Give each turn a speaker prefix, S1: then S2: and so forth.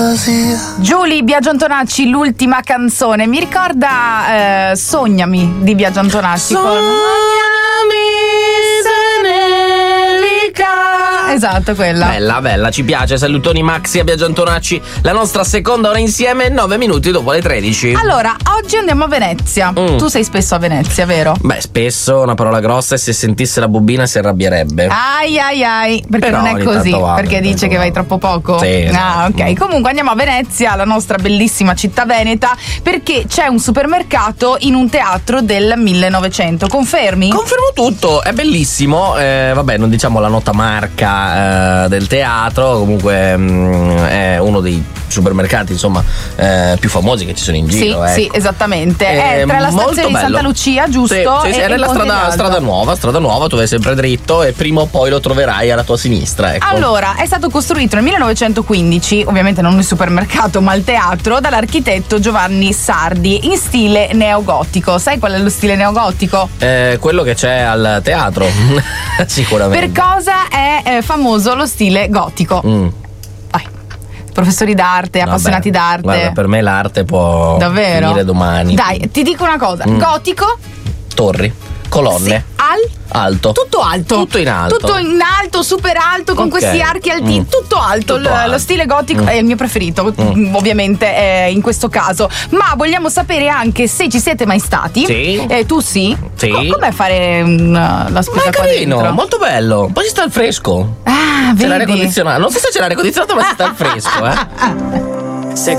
S1: Giulia, Biagio Antonacci, l'ultima canzone. Mi ricorda Sognami di Biagio Antonacci. Esatto, quella.
S2: Bella, bella, ci piace. Salutoni Maxi a Biagio Antonacci. La nostra seconda ora insieme, 9 minuti dopo le 13.
S1: Allora, oggi andiamo a Venezia. Tu sei spesso a Venezia, vero?
S2: Beh, spesso, una parola grossa, e se sentisse la bobina si arrabbierebbe.
S1: Ai. Perché
S2: Però
S1: non è
S2: ogni
S1: così,
S2: tanto vado,
S1: perché dice che vai troppo poco.
S2: Sì,
S1: ok. Comunque andiamo a Venezia, la nostra bellissima città veneta, perché c'è un supermercato in un teatro del 1900. Confermi?
S2: Confermo tutto, è bellissimo. Vabbè, non diciamo la nota marca del teatro, comunque è uno dei supermercati, insomma, più famosi che ci sono in giro.
S1: Sì,
S2: ecco.
S1: sì, esattamente. È tra la stazione di Santa Lucia, giusto?
S2: Sì, è nella strada nuova, tu vai sempre dritto e prima o poi lo troverai alla tua sinistra, ecco.
S1: Allora, è stato costruito nel 1915, ovviamente non il supermercato ma il teatro, dall'architetto Giovanni Sardi in stile neogotico. Sai qual è lo stile neogotico?
S2: Quello che c'è al teatro. Sicuramente.
S1: Per cosa è famoso lo stile gotico? Vai. Professori d'arte, appassionati d'arte.
S2: Guarda, per me l'arte può
S1: davvero
S2: finire domani.
S1: Dai, ti dico una cosa. Gotico?
S2: Torri, colonne.
S1: Sì.
S2: Alto.
S1: Tutto alto.
S2: Tutto in alto.
S1: Tutto in alto, super alto, con questi archi alti. Tutto alto.
S2: Tutto alto.
S1: Lo stile gotico è il mio preferito, ovviamente in questo caso. Ma vogliamo sapere anche se ci siete mai stati.
S2: Sì.
S1: Tu sì?
S2: Sì.
S1: Com'è fare la spesa?
S2: Ma è
S1: qua
S2: carino,
S1: dentro?
S2: molto bello. Poi si sta al fresco.
S1: Ah,
S2: C'è
S1: vedi?
S2: l'aria condizionata. Non so se c'è l'aria condizionata, ma si sta al fresco,